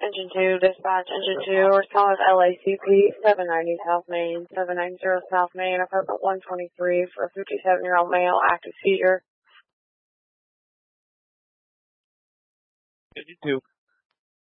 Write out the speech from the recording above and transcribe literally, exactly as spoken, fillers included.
Engine two, dispatch, Engine two, respond with L A C P, seven ninety South Main, seven ninety South Main, apartment one twenty-three for a fifty-seven-year-old male, active seizure. fifty-two.